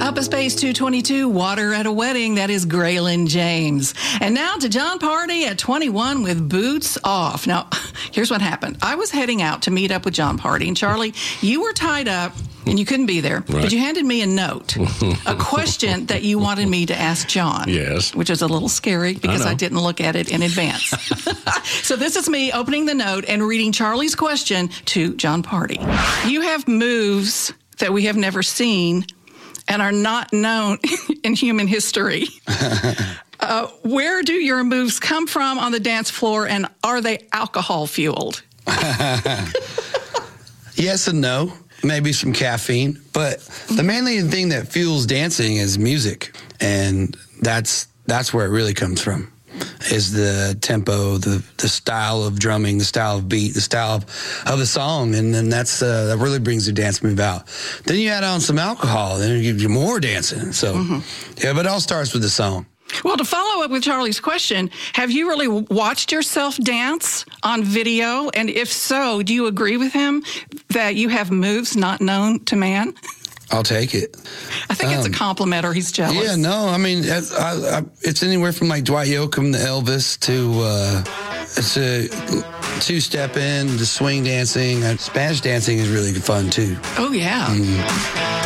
Up a Space 222, Water at a Wedding. That is Graylin James. And now to Jon Pardi at 21 with Boots Off. Now, here's what happened. I was heading out to meet up with Jon Pardi. And Charlie, you were tied up and you couldn't be there. Right. But you handed me a note, a question that you wanted me to ask Jon. Yes. Which is a little scary because I didn't look at it in advance. So this is me opening the note and reading Charlie's question to Jon Pardi. You have moves that we have never seen and are not known in human history. Where do your moves come from on the dance floor, and are they alcohol-fueled? Yes and no. Maybe some caffeine. But the mainly thing that fuels dancing is music. And that's where it really comes from, is the tempo, the style of drumming, the style of beat, the style of the song. And then that really brings the dance move out. Then you add on some alcohol, then it gives you more dancing. So, yeah, but it all starts with the song. Well, to follow up with Charlie's question, have you really watched yourself dance on video? And if so, do you agree with him that you have moves not known to man? I'll take it. I think it's a compliment, or he's jealous. Yeah, no, I mean, it's anywhere from like Dwight Yoakam to Elvis to it's a two-step in, the swing dancing. Spanish dancing is really fun, too. Oh, yeah.